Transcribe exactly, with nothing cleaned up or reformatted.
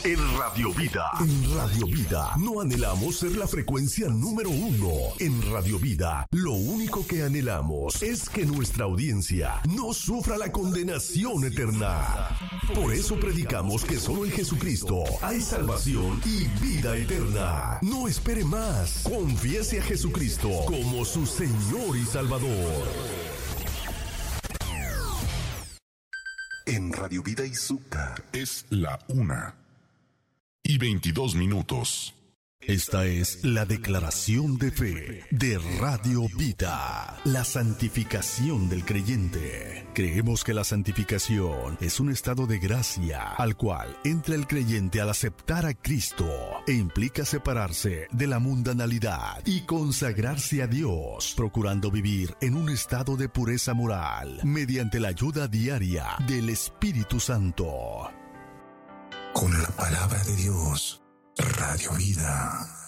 En Radio Vida. En Radio Vida no anhelamos ser la frecuencia número uno. En Radio Vida lo único que anhelamos es que nuestra audiencia no sufra la condenación eterna. Por eso predicamos que solo en Jesucristo hay salvación y vida eterna. No espere más. Confiese a Jesucristo como su Señor y Salvador. En Radio Vida y Sucta es la una y veintidós minutos. Esta es la declaración de fe de Radio Vida, la santificación del creyente. Creemos que la santificación es un estado de gracia al cual entra el creyente al aceptar a Cristo e implica separarse de la mundanalidad y consagrarse a Dios, procurando vivir en un estado de pureza moral mediante la ayuda diaria del Espíritu Santo. Con la palabra de Dios, Radio Vida.